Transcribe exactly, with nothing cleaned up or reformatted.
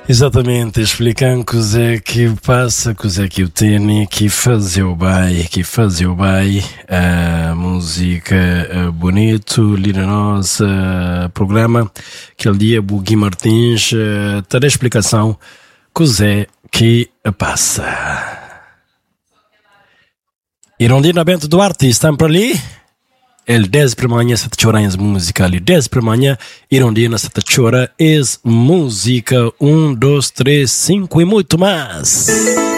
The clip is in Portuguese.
Exatamente, explicando o é que passa, o é que o tem, que fazia bem, que fazia bem, a música uh, bonito, ali na nossa uh, programa, aquele dia, Bugui Martins, uh, terá explicação, o é que passa. Irondina Bento Duarte, estão por ali? El dez para manhã se te choras música ali. dez para manhã, Irondina se te chora es música. um, dois, três, cinco e muito mais.